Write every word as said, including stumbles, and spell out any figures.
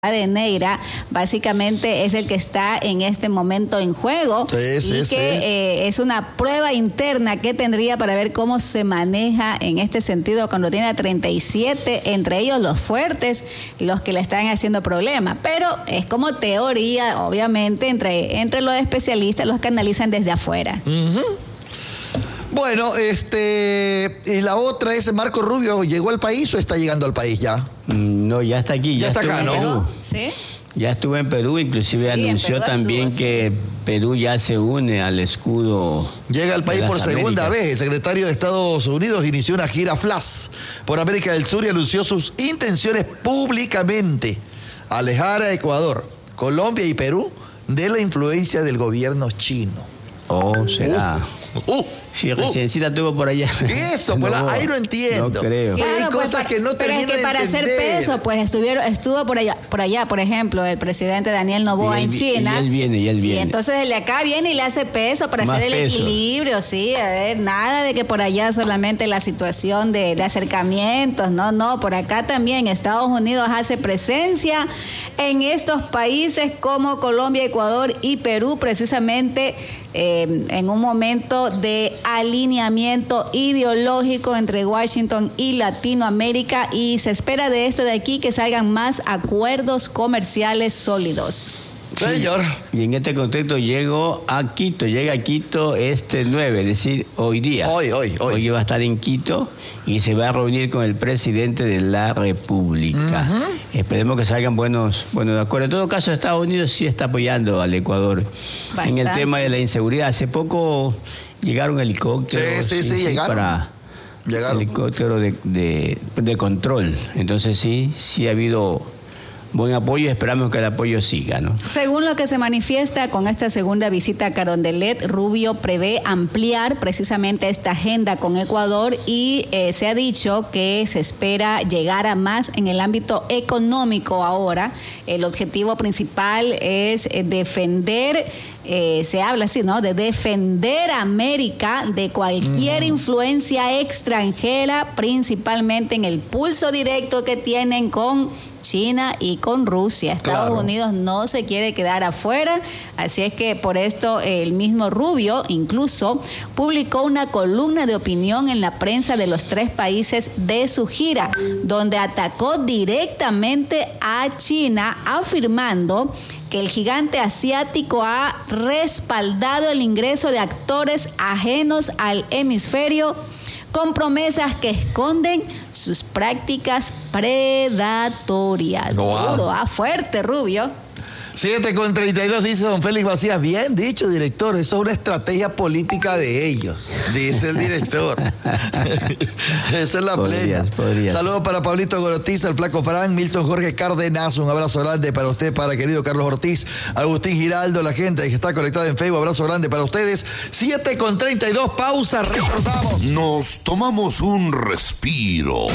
de Neira básicamente es el que está en este momento en juego sí, sí, y que sí. eh, es una prueba interna que tendría para ver cómo se maneja en este sentido cuando tiene a treinta y siete, entre ellos los fuertes, los que le están haciendo problemas, pero es como teoría, obviamente, entre, entre los especialistas, los que analizan desde afuera. Uh-huh. Bueno, este, y la otra es Marco Rubio, ¿llegó al país o está llegando al país ya? No, ya está aquí. Ya, ya está acá, ¿no? Perú. ¿Sí? Ya estuvo en Perú, inclusive Sí, anunció Perú también estuvo, que sí. Perú ya se une al escudo. Llega al país por segunda Américas. vez. El secretario de Estados Unidos inició una gira flash por América del Sur y anunció sus intenciones públicamente: alejar a Ecuador, Colombia y Perú de la influencia del gobierno chino. Oh, será. Uh, uh, Sí, uh. reciéncita tuvo por allá. Eso, pues No, ahí no entiendo. No creo. Claro, hay pues, cosas que no pero es termino que de para hacer entender. peso, pues estuvieron, estuvo por allá, por allá, por ejemplo, el presidente Daniel Noboa Y él en vi- China. y él viene, y él viene. Y entonces el de acá viene y le hace peso para Más hacer el peso. equilibrio, sí, a ver, nada de que por allá solamente la situación de, de acercamientos, no, no, por acá también Estados Unidos hace presencia en estos países como Colombia, Ecuador y Perú, precisamente eh, en un momento de alineamiento ideológico entre Washington y Latinoamérica, y se espera de esto de aquí que salgan más acuerdos comerciales sólidos. Señor. Y en este contexto llegó a Quito, llega a Quito este nueve, es decir, hoy día. Hoy, hoy, hoy. Hoy va a estar en Quito y se va a reunir con el presidente de la República. Uh-huh. Esperemos que salgan buenos, buenos acuerdos. En todo caso, Estados Unidos sí está apoyando al Ecuador Bastante. en el tema de la inseguridad. Hace poco llegaron helicópteros. Sí, sí, sí, llegaron. Para Llegaron. helicóptero de, de, de control. Entonces sí, sí ha habido buen apoyo y esperamos que el apoyo siga, ¿no? Según lo que se manifiesta con esta segunda visita a Carondelet, Rubio prevé ampliar precisamente esta agenda con Ecuador y eh, se ha dicho que se espera llegar a más en el ámbito económico ahora. El objetivo principal es eh, defender... Eh, se habla así, ¿no? De defender a América de cualquier mm. influencia extranjera, principalmente en el pulso directo que tienen con China y con Rusia. Estados Claro. Unidos no se quiere quedar afuera, así es que por esto el mismo Rubio incluso publicó una columna de opinión en la prensa de los tres países de su gira, donde atacó directamente a China, afirmando que el gigante asiático ha respaldado el ingreso de actores ajenos al hemisferio con promesas que esconden sus prácticas predatorias. Wow. Duro, ah, fuerte, Rubio. siete con treinta y dos dice don Félix Macías. Bien dicho, director. Eso es una estrategia política de ellos, dice el director. Esa es la Podrías, plena. podrías. Saludos para Pablito Gorotiza, el Flaco Farán, Milton Jorge Cárdenas. Un abrazo grande para usted, para querido Carlos Ortiz, Agustín Giraldo, la gente que está conectada en Facebook. Abrazo grande para ustedes. siete con treinta y dos, pausa, retornamos. Nos tomamos un respiro.